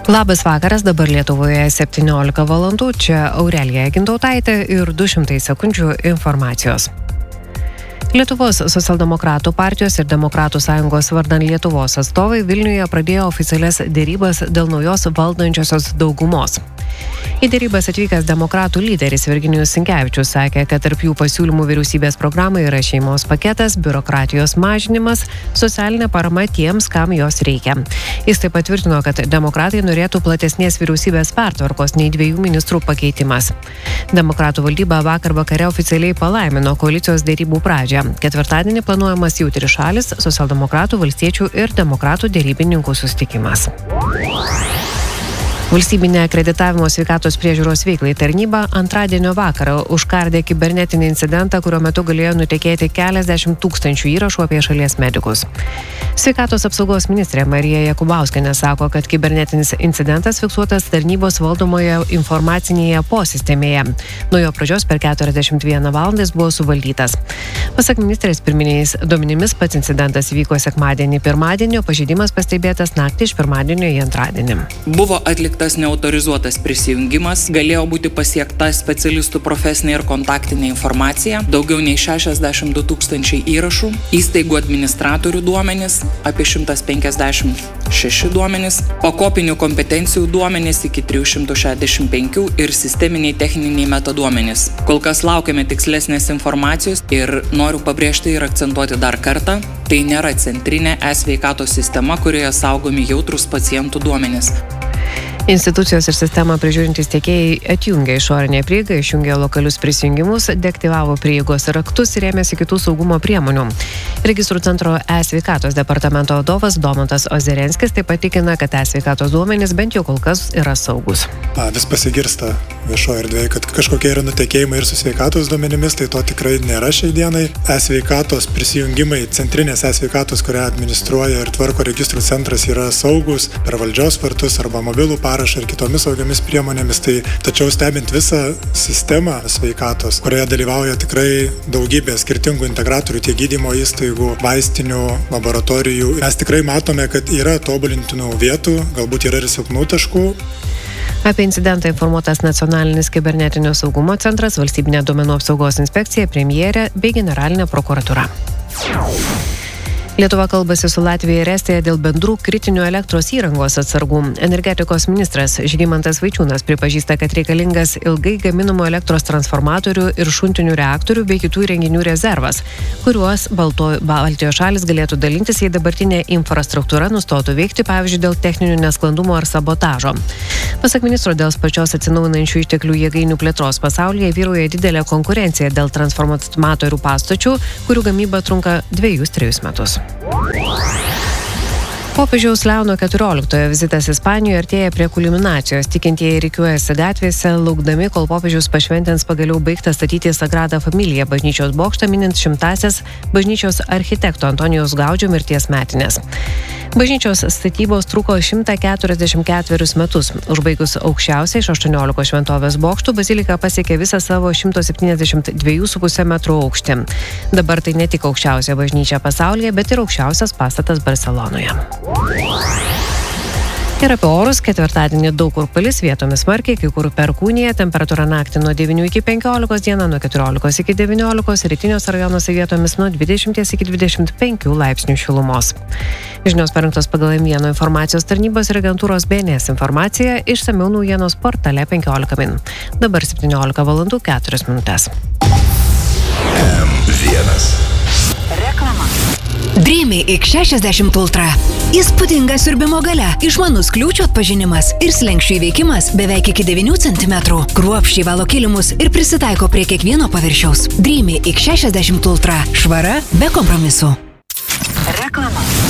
Labas vakaras, dabar Lietuvoje 17 valandų, čia Aurelija Gintautaitė ir 200 sekundžių informacijos. Lietuvos socialdemokratų partijos ir Demokratų sąjungos vardan Lietuvos atstovai Vilniuje pradėjo oficialias dėrybas dėl naujos valdančiosios daugumos. Į dėrybas atvykęs demokratų lyderis Virginijus Sinkevičius sakė, kad tarp jų pasiūlymų vyriausybės programai yra šeimos paketas, biurokratijos mažinimas, socialinė parama tiems, kam jos reikia. Jis taip pat tvirtino, kad demokratai norėtų platesnės vyriausybės pertvarkos nei 2 ministrų pakeitimas. Demokratų valdyba vakar vakare oficialiai palaimino koalicijos dėrybų pradžią. Ketvirtadienį planuojamas jau trišalis socialdemokratų, valstiečių ir demokratų dėrybininkų susitikimas. Valstybinė akreditavimo sveikatos priežiūros veiklai tarnyba antradienio vakarą užkardė kibernetinį incidentą, kurio metu galėjo nutekėti keliasdešimt tūkstančių įrašų apie šalies medikus. Sveikatos apsaugos ministrė Marija Jakubauskienė sako, kad kibernetinis incidentas fiksuotas tarnybos valdomoje informacinėje posistemėje. Nuo jo pradžios per 41 valandą jis buvo suvaldytas. Pasak ministrės pirminiais duomenimis pats incidentas vyko sekmadienį pirmadienį, o pažeidimas pastebėtas naktį iš pirmadienio į antradienį. Buvo atliktas neautorizuotas prisijungimas, galėjo būti pasiekta specialistų profesinė ir kontaktinė informacija, daugiau nei 62 tūkstančiai įrašų, įstaigų administratorių duomenys, apie 156 duomenys, pakopinių kompetencijų duomenys iki 365 ir sisteminiai techniniai metaduomenys. Kol kas laukiame tikslesnės informacijos ir noriu pabrėžti ir akcentuoti dar kartą, tai nėra centrinė e-sveikatos sistema, kurioje saugomi jautrūs pacientų duomenys. Institucijos ir sistemą prižiūrintys tiekėjai atjungė išorinę prieigą, išjungė lokalius prisijungimus, deaktyvavo prieigos raktus ir ėmėsi kitų saugumo priemonių. Registrų centro e-sveikatos departamento vadovas Domantas Ozerenskis taip pat tikina, kad e-sveikatos duomenys bent jau kol kas yra saugus. Vis pasigirsta viešoje erdvėje, kad kažkokie yra nutekėjimai ir su sveikatos duomenimis, tai to tikrai nėra šiai dienai. E-sveikatos prisijungimai, centrinės e-sveikatos, kurią administruoja ir tvarko registrų centras, yra saugus per valdžios vartus arba mobilų parašą ir kitomis saugiamis priemonėmis. Tačiau stebint visą sistemą sveikatos, kurioje dalyvauja tikrai daugybė skirtingų integratorių, tiek gydymo įstaigų, vaistinių, laboratorijų, mes tikrai matome, kad yra tobulintinų vietų, galbūt yra ir silpnų taškų. Apie incidentą informuotas Nacionalinis kibernetinio saugumo centras, Valstybinė duomenų apsaugos inspekcija, premjerė bei Generalinė prokuratūra. Lietuva kalbasi su Latvija ir Estija dėl bendrų kritinių elektros įrangos atsargų. Energetikos ministras Žygimantas Vaičiūnas pripažįsta, kad reikalingas ilgai gaminamų elektros transformatorių ir šuntinių reaktorių bei kitų įrenginių rezervas, kuriuos Baltijos šalis galėtų dalintis, jei dabartinė infrastruktūra nustotų veikti, pavyzdžiui, dėl techninių nesklandumų ar sabotažo. Pasak ministro, dėl sparčios atsinaujinančių išteklių jėgainių plėtros pasaulyje vyrauja didelė konkurencija dėl transformatorių pastočių, kurių gamyba trunka 2-3 metus. Popiežiaus Leono XIV vizitas Ispanijoje artėja prie kulminacijos. Tikintieji rikiuojasi gatvėse, laukdami, kol popiežius pašventins pagaliau baigtą statyti Sagrada Familia bažnyčios bokštą, minint 100-asias bažnyčios architekto Antonijaus Gaudžio mirties metines. Bažnyčios statybos truko 144 metus. Užbaigus aukščiausią iš 18 šventovės bokštų, bazilika pasiekė visą savo 172,5 metrų aukštį. Dabar tai ne tik aukščiausia bažnyčia pasaulyje, bet ir aukščiausias pastatas Barselonoje. Ir apie orus: ketvirtadienį daug kur palis, vietomis smarkiai, kai kur perkūnija, temperatūra naktį nuo 9 iki 15 dieną, nuo 14 iki 19, rytiniuose rajonuose vietomis nuo 20 iki 25 laipsnių šilumos. Žinios parengtos pagal M1 informacijos tarnybos ir agentūros BNS informacija, išsamiau naujienos portale 15 min. Dabar 17 valandų 4 minutės. M1. Reklama. Dreamy X60 Ultra. Įspūdinga siurbimo galia, išmanus kliūčių atpažinimas ir slenksčių įveikimas beveik iki 9 cm. Kruopščiai valo kilimus ir prisitaiko prie kiekvieno paviršiaus. Dreamy X60 Ultra. Švara be kompromisų. Reklama.